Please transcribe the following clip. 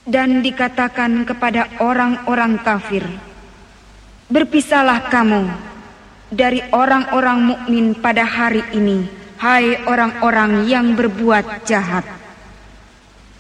Dan dikatakan kepada orang-orang kafir, berpisahlah kamu dari orang-orang mukmin pada hari ini, hai orang-orang yang berbuat jahat.